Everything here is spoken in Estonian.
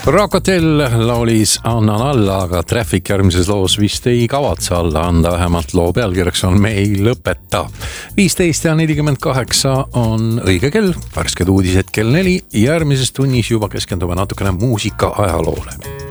Rock Hotel laulis Annan alla, aga Traffic järgmises loos vist ei kavatse alla anda, vähemalt loo pealkirjaks on Me ei lõpeta. 15:48 on õige kell, värsked uudised kell 4, järgmises tunnis juba keskendume natukene muusika ajaloole.